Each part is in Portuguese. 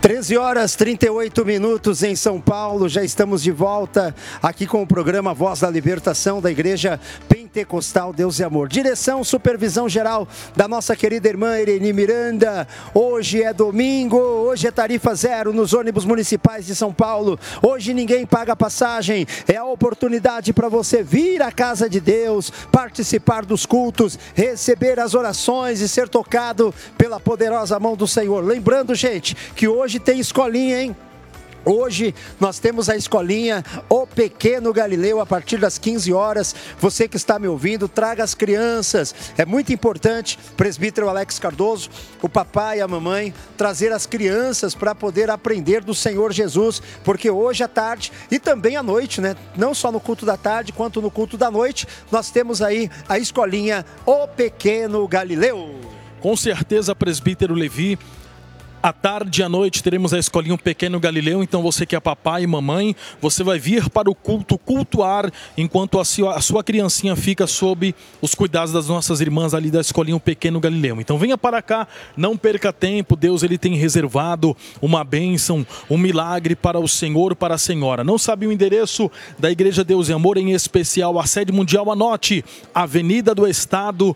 13 horas 38 minutos em São Paulo, já estamos de volta aqui com o programa Voz da Libertação da Igreja Pentecostal Deus e Amor. Direção, supervisão geral da nossa querida irmã Irene Miranda. Hoje é domingo, hoje é tarifa zero nos ônibus municipais de São Paulo. Hoje ninguém paga passagem, é a oportunidade para você vir à casa de Deus, participar dos cultos, receber as orações e ser tocado pela poderosa mão do Senhor. Lembrando, gente, que hoje tem escolinha, hein? Hoje nós temos a escolinha O Pequeno Galileu a partir das 15 horas. Você que está me ouvindo, traga as crianças. É muito importante, presbítero Alex Cardoso, o papai e a mamãe, trazer as crianças para poder aprender do Senhor Jesus, porque hoje à tarde e também à noite, né? Não só no culto da tarde, quanto no culto da noite, nós temos aí a escolinha O Pequeno Galileu. Com certeza, presbítero Levi. À tarde e à noite teremos a escolinha Um Pequeno Galileu, então você que é papai e mamãe, você vai vir para o culto, cultuar, enquanto a sua criancinha fica sob os cuidados das nossas irmãs ali da escolinha Um Pequeno Galileu. Então venha para cá, não perca tempo, Deus ele tem reservado uma bênção, um milagre para o Senhor, para a Senhora. Não sabe o endereço da Igreja Deus e Amor, em especial a sede mundial? Anote: Avenida do Estado,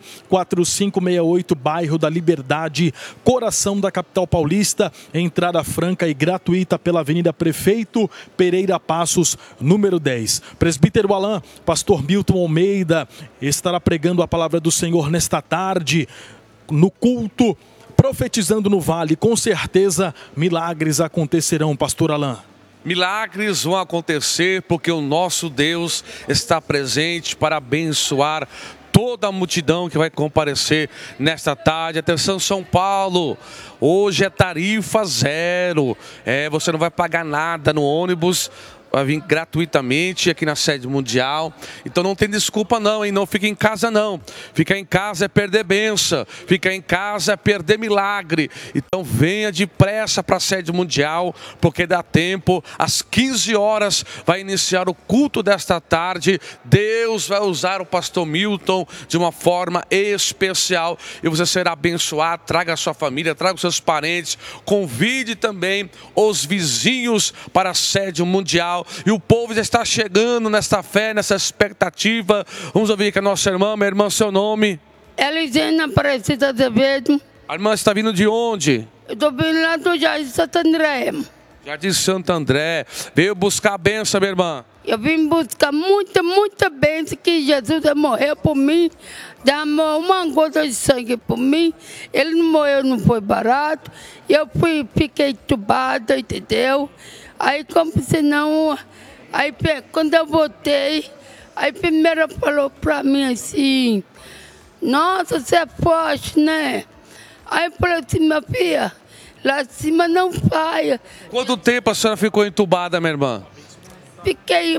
4568, bairro da Liberdade, coração da capital paulista. Entrada franca e gratuita pela Avenida Prefeito Pereira Passos, número 10. Presbítero Alain, pastor Milton Almeida estará pregando a palavra do Senhor nesta tarde, no culto, profetizando no vale. Com certeza, milagres acontecerão, pastor Alain. Milagres vão acontecer porque o nosso Deus está presente para abençoar toda a multidão que vai comparecer nesta tarde. Atenção, São Paulo, hoje é tarifa zero, você não vai pagar nada no ônibus, vai vir gratuitamente aqui na sede mundial. Então não tem desculpa não, hein? Não fica em casa não. Ficar em casa é perder bênção. Ficar em casa é perder milagre. Então venha depressa para a sede mundial, porque dá tempo. Às 15 horas vai iniciar o culto desta tarde. Deus vai usar o pastor Milton de uma forma especial e você será abençoado. Traga a sua família, traga os seus parentes. Convide também os vizinhos para a sede mundial. E o povo já está chegando nesta fé, nessa expectativa. Vamos ouvir com a nossa irmã. Minha irmã, seu nome? Elisena Aparecida Azevedo. A irmã está vindo de onde? Eu estou vindo lá do Jardim Santo André. Jardim Santo André. Veio buscar a bênção, minha irmã. Eu vim buscar muita bênção, que Jesus morreu por mim, derramou uma gota de sangue por mim. Ele não morreu, não foi barato. Eu fiquei entubada, entendeu? Aí, como se não... Aí, quando eu voltei, aí primeiro falou pra mim assim: nossa, você é forte, né? Aí eu falei assim: minha filha, lá em cima não vai. Quanto tempo a senhora ficou entubada, minha irmã? Fiquei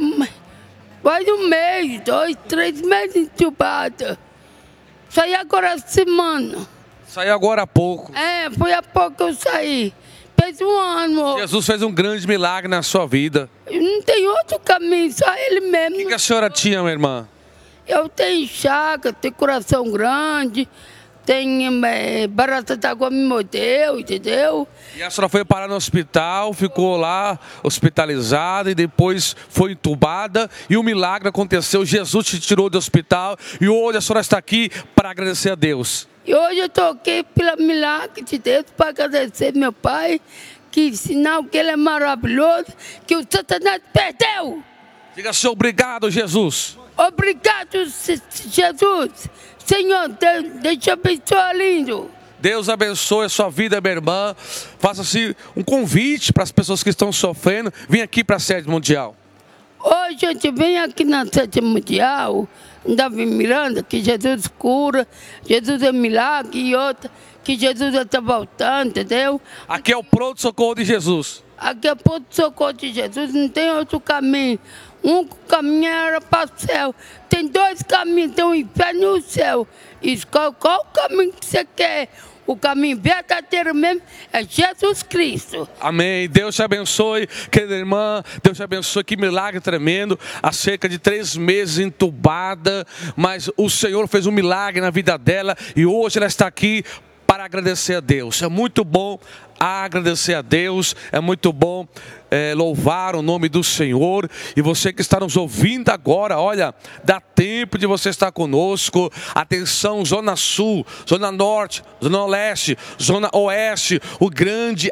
quase um mês, 2, 3 meses entubada. Saí agora essa semana. Saiu agora há pouco. Foi há pouco que eu saí. Fez um ano. Jesus fez um grande milagre na sua vida. Não tem outro caminho, só Ele mesmo. O que a senhora tinha, minha irmã? Eu tenho chaga, tenho coração grande, tenho barata d'água, me mordeu, entendeu? E a senhora foi parar no hospital, ficou lá hospitalizada e depois foi entubada e o milagre aconteceu. Jesus te tirou do hospital e hoje a senhora está aqui para agradecer a Deus. E hoje eu estou aqui pelo milagre de Deus para agradecer meu Pai, que sinal que Ele é maravilhoso, que o Satanás perdeu. Diga assim: obrigado, Jesus. Obrigado, Jesus. Senhor, Deus te abençoe, lindo. Deus abençoe a sua vida, minha irmã. Faça-se um convite para as pessoas que estão sofrendo. Vem aqui para a sede mundial. Hoje a gente vem aqui na sede mundial, Davi Miranda, que Jesus cura, Jesus é milagre, e outra, que Jesus está voltando, entendeu? Aqui é o pronto-socorro de Jesus. Aqui é o pronto-socorro de Jesus, não tem outro caminho. Um caminho era para o céu. Tem 2 caminhos, tem o inferno e o céu. Escolhe qual caminho que você quer. O caminho verdadeiro mesmo é Jesus Cristo. Amém. Deus te abençoe, querida irmã. Deus te abençoe. Que milagre tremendo. Há cerca de 3 meses entubada, mas o Senhor fez um milagre na vida dela e hoje ela está aqui para agradecer a Deus. É muito bom agradecer a Deus, é muito bom louvar o nome do Senhor. E você que está nos ouvindo agora, olha, dá tempo de você estar conosco. Atenção, Zona Sul, Zona Norte, Zona Leste, Zona Oeste, o grande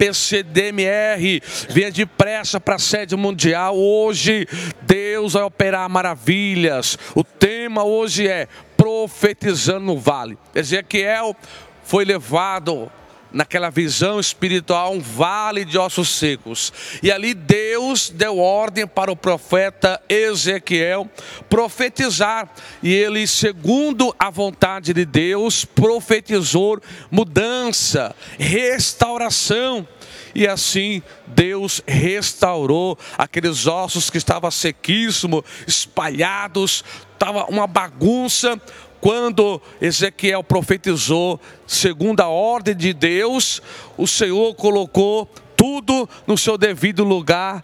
ABCDMR, venha depressa para a sede mundial. Hoje Deus vai operar maravilhas. O tema hoje é profetizando no vale. Ezequiel foi levado naquela visão espiritual, um vale de ossos secos. E ali Deus deu ordem para o profeta Ezequiel profetizar. E ele, segundo a vontade de Deus, profetizou mudança, restauração. E assim Deus restaurou aqueles ossos que estavam sequíssimos, espalhados, estava uma bagunça. Quando Ezequiel profetizou, segundo a ordem de Deus, o Senhor colocou tudo no seu devido lugar.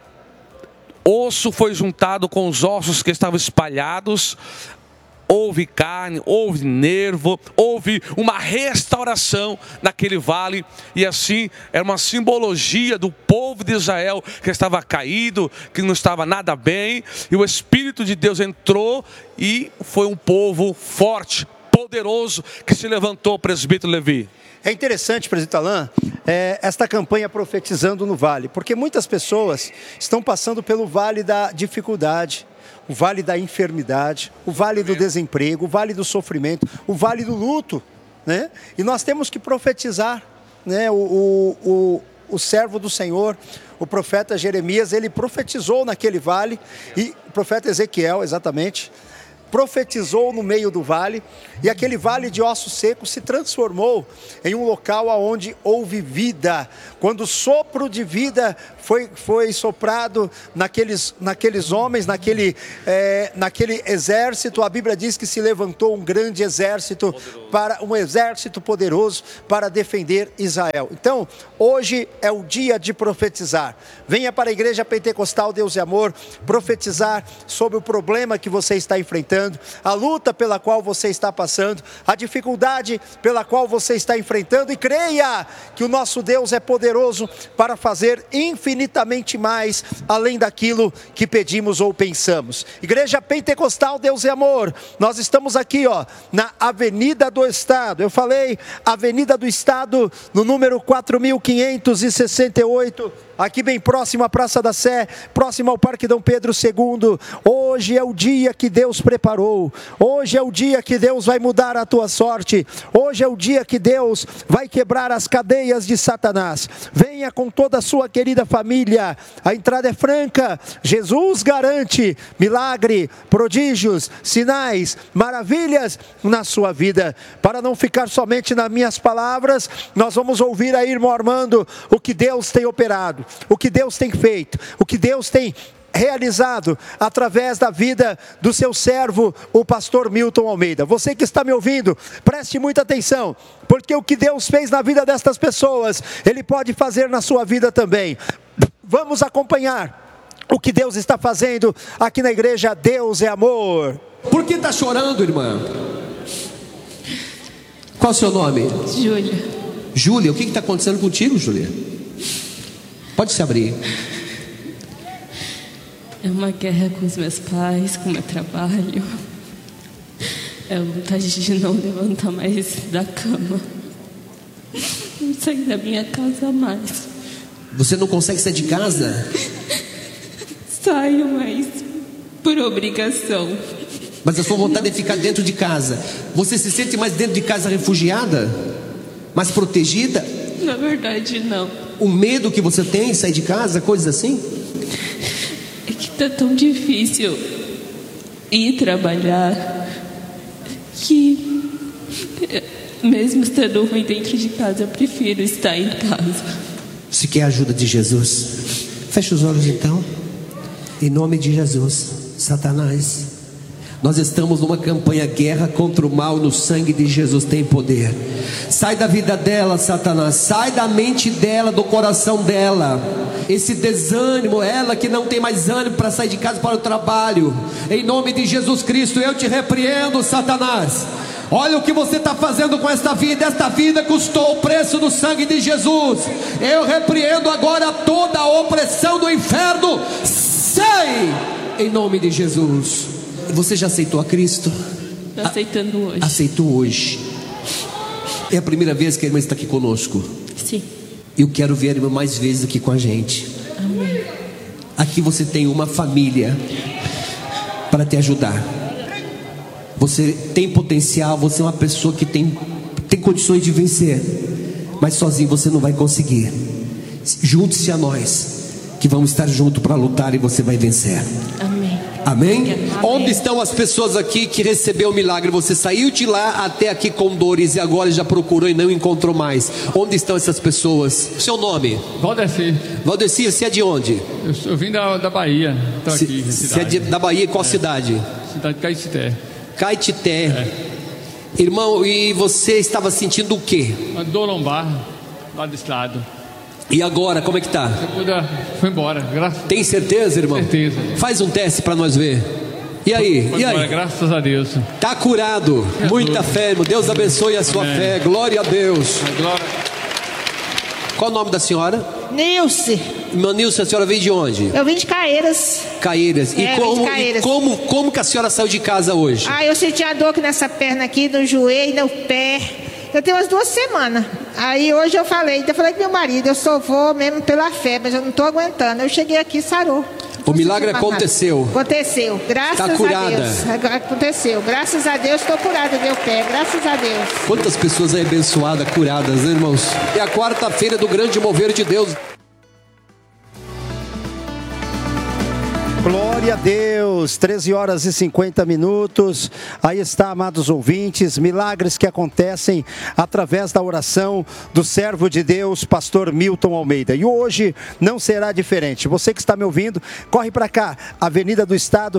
Osso foi juntado com os ossos que estavam espalhados. Houve carne, houve nervo, houve uma restauração naquele vale. E assim, era uma simbologia do povo de Israel que estava caído, que não estava nada bem. E o Espírito de Deus entrou e foi um povo forte, poderoso, que se levantou, presbítero Levi. É interessante, presbítero Alain, esta campanha profetizando no vale, porque muitas pessoas estão passando pelo vale da dificuldade, o vale da enfermidade, o vale do desemprego, o vale do sofrimento, o vale do luto, né? E nós temos que profetizar, né? O servo do Senhor, o profeta Jeremias, ele profetizou naquele vale, e o profeta Ezequiel, exatamente, profetizou no meio do vale, e aquele vale de ossos secos se transformou em um local onde houve vida. Quando o sopro de vida foi soprado naqueles homens, naquele exército, a Bíblia diz que se levantou um grande exército, um exército poderoso para defender Israel. Então, hoje é o dia de profetizar. Venha para a Igreja Pentecostal Deus e Amor, profetizar sobre o problema que você está enfrentando, a luta pela qual você está passando, a dificuldade pela qual você está enfrentando, e creia que o nosso Deus é poderoso para fazer infinitamente mais além daquilo que pedimos ou pensamos. Igreja Pentecostal Deus e Amor, nós estamos aqui na Avenida do Estado. Eu falei Avenida do Estado no número 4568, aqui bem próximo à Praça da Sé, próximo ao Parque Dom Pedro II. Hoje é o dia que Deus preparou, hoje é o dia que Deus vai mudar a tua sorte, hoje é o dia que Deus vai quebrar as cadeias de Satanás. Venha com toda a sua querida família, a entrada é franca. Jesus garante milagre, prodígios, sinais, maravilhas na sua vida. Para não ficar somente nas minhas palavras, nós vamos ouvir aí, irmão Armando, o que Deus tem operado, o que Deus tem feito, o que Deus tem realizado através da vida do seu servo, o pastor Milton Almeida. Você que está me ouvindo, preste muita atenção, porque o que Deus fez na vida destas pessoas, Ele pode fazer na sua vida também. Vamos acompanhar o que Deus está fazendo aqui na igreja Deus é Amor. Por que está chorando, irmã? Qual é o seu nome? Júlia. Júlia, o que está acontecendo contigo, Júlia? Pode se abrir. É uma guerra com os meus pais, com o meu trabalho. É a vontade de não levantar mais da cama. Não sair da minha casa mais. Você não consegue sair de casa? Saio, mas por obrigação. Mas a sua vontade é ficar dentro de casa. Você se sente mais dentro de casa refugiada? Mais protegida? Na verdade, não. O medo que você tem de sair de casa, coisas assim? É que tá tão difícil ir trabalhar que, mesmo estando ruim dentro de casa, eu prefiro estar em casa. Você quer a ajuda de Jesus? Feche os olhos então. Em nome de Jesus, Satanás, nós estamos numa campanha guerra contra o mal, no sangue de Jesus tem poder. Sai da vida dela, Satanás, sai da mente dela, do coração dela, esse desânimo, ela que não tem mais ânimo para sair de casa para o trabalho. Em nome de Jesus Cristo, eu te repreendo, Satanás. Olha o que você está fazendo com esta vida. Esta vida custou o preço do sangue de Jesus. Eu repreendo agora toda a opressão do inferno. Sai em nome de Jesus. Você já aceitou a Cristo? Estou aceitando hoje. Aceitou hoje. É a primeira vez que a irmã está aqui conosco. Sim. Eu quero ver a irmã mais vezes aqui com a gente. Amém. Aqui você tem uma família para te ajudar. Você tem potencial, você é uma pessoa que tem condições de vencer, mas sozinho você não vai conseguir. Junte-se a nós, que vamos estar juntos para lutar, e você vai vencer. Amém. Amém? Amém. Onde estão as pessoas aqui que recebeu o milagre? Você saiu de lá até aqui com dores e agora já procurou e não encontrou mais. Onde estão essas pessoas? Seu nome? Valdeci. Valdeci, você é de onde? Eu vim da Bahia. Estou aqui na Você é cidade. da Bahia, qual cidade? Cidade de Caetité. Caetité. Irmão, e você estava sentindo o quê? Uma dor lombar, lá desse lado. E agora, como é que tá? Foi embora. Tem certeza, irmão? Certeza. Faz um teste para nós ver. E aí? Foi E aí? embora, graças a Deus. Tá curado. Muita fé, irmão. Deus abençoe a sua fé. Glória a Deus. Glória. Qual o nome da senhora? Nilce. Irmã Nilce, a senhora veio de onde? Eu vim de Caeiras. Caeiras. E Caeiras. como que a senhora saiu de casa hoje? Eu senti a dor aqui nessa perna aqui, no joelho, no pé. Eu tenho umas 2 semanas. Aí hoje eu falei com meu marido, eu só vou mesmo pela fé, mas eu não estou aguentando. Eu cheguei aqui e sarou. O milagre aconteceu. Aconteceu, graças Tá curada. a Deus. Aconteceu, graças a Deus estou curada do meu pé, graças a Deus. Quantas pessoas aí abençoadas, curadas, né, irmãos? É a quarta-feira do grande mover de Deus. Glória a Deus, 13 horas e 50 minutos, aí está, amados ouvintes, milagres que acontecem através da oração do servo de Deus, pastor Milton Almeida, e hoje não será diferente. Você que está me ouvindo, corre para cá, Avenida do Estado,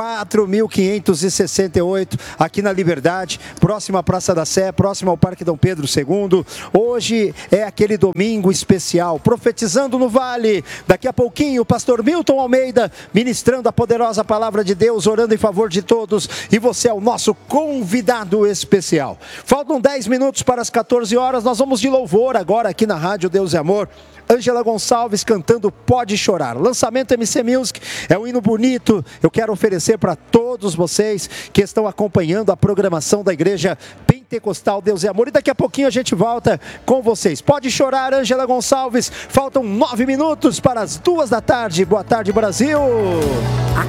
4.568, aqui na Liberdade, próximo à Praça da Sé, próximo ao Parque Dom Pedro II. Hoje é aquele domingo especial, profetizando no Vale. Daqui a pouquinho, o pastor Milton Almeida, ministrando a poderosa palavra de Deus, orando em favor de todos, e você é o nosso convidado especial. Faltam 10 minutos para as 14 horas, nós vamos de louvor agora aqui na Rádio Deus e Amor. Ângela Gonçalves cantando Pode Chorar. Lançamento MC Music, é um hino bonito. Eu quero oferecer para todos vocês que estão acompanhando a programação da Igreja Pentecostal Deus e Amor. E daqui a pouquinho a gente volta com vocês. Pode Chorar, Ângela Gonçalves. Faltam 9 minutos para as 2 da tarde. Boa tarde, Brasil.